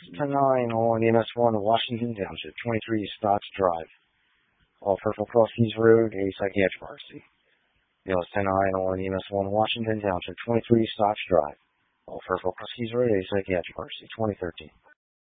10-9 on MS1 Washington Township, 23 Stotts Drive, off Herschel Cross Keys Road, a psychiatric emergency. Neil 10-9 on MS1 Washington Township, 23 Stotts Drive, off Herschel Cross Keys Road, a psychiatric emergency, 2013.